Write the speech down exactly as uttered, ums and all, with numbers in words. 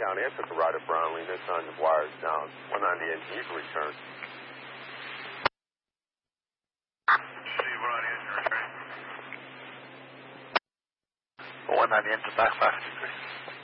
County. I took a ride at Brownlee. This on the wires down. one ninety-eight, you can return. one ninety-eight to back five two three.